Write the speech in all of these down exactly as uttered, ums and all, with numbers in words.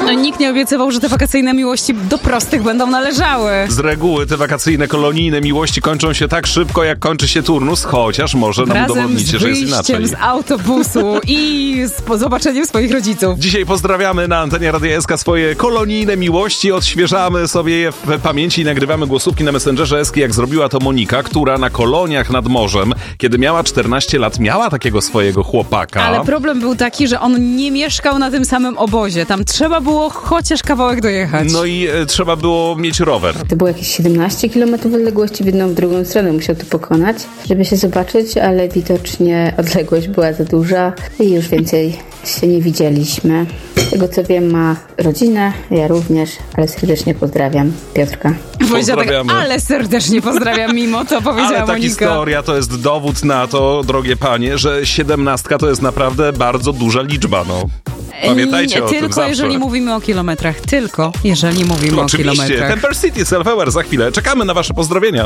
No, nikt nie obiecywał, że te wakacyjne miłości do prostych będą należały. Z reguły te wakacyjne, kolonijne miłości kończą się tak szybko, jak kończy się turnus, chociaż może nam udowodnicie, że jest inaczej. Razem z autobusu i z zobaczeniem swoich rodziców. Dzisiaj pozdrawiamy na antenie Radia S K swoje kolonijne miłości, odświeżamy sobie je w pamięci i nagrywamy głosówki na Messengerze S K, jak zrobiła to Monika, która na koloniach nad morzem, kiedy miała czternaście lat, miała takiego swojego chłopaka. Ale problem był taki, że on nie mieszkał na tym samym obozie. Tam trzeba było chociaż kawałek dojechać. No i e, trzeba było mieć rower. To było jakieś siedemnaście kilometrów odległości w jedną, w drugą stronę musiał to pokonać, żeby się zobaczyć, ale widocznie odległość była za duża i już więcej się nie widzieliśmy. Z tego co wiem, ma rodzinę, ja również, ale serdecznie pozdrawiam Piotrka. Pozdrawiamy. Tak, ale serdecznie pozdrawiam, mimo to powiedziała Ale ta Monika. historia to jest dowód na to, drogie panie, że siedemnastka to jest naprawdę bardzo duża liczba, no. Pamiętajcie nie, o tylko tym zawsze. jeżeli mówimy o kilometrach. Tylko jeżeli mówimy No, o oczywiście. kilometrach. Temper City, Self-Aware za chwilę. Czekamy na wasze pozdrowienia.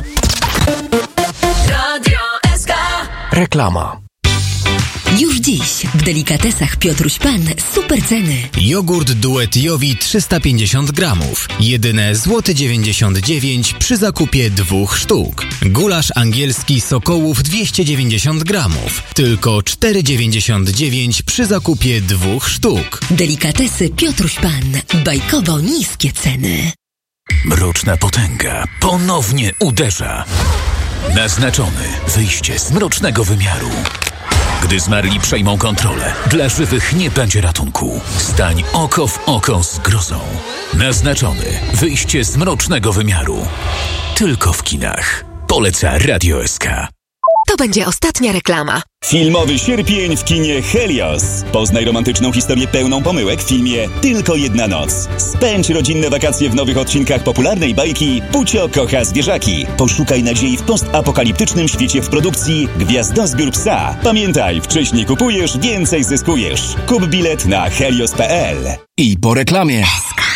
Radio S K. Reklama. Już dziś w Delikatesach Piotruś Pan super ceny. Jogurt Duet Jowi trzysta pięćdziesiąt gramów. Jedyne złoty dziewięćdziesiąt dziewięć przy zakupie dwóch sztuk. Gulasz angielski Sokołów dwieście dziewięćdziesiąt gramów. Tylko cztery dziewięćdziesiąt dziewięć przy zakupie dwóch sztuk. Delikatesy Piotruś Pan. Bajkowo niskie ceny. Mroczna potęga ponownie uderza. Naznaczony wyjście z mrocznego wymiaru. Gdy zmarli przejmą kontrolę, dla żywych nie będzie ratunku. Stań oko w oko z grozą. Naznaczony wyjście z mrocznego wymiaru. Tylko w kinach. Poleca Radio S K. To będzie ostatnia reklama. Filmowy sierpień w kinie Helios. Poznaj romantyczną historię pełną pomyłek w filmie Tylko jedna noc. Spędź rodzinne wakacje w nowych odcinkach popularnej bajki Pucio kocha zwierzaki. Poszukaj nadziei w postapokaliptycznym świecie w produkcji Gwiazdozbiór psa. Pamiętaj, wcześniej kupujesz, więcej zyskujesz. Kup bilet na helios kropka p l. I po reklamie.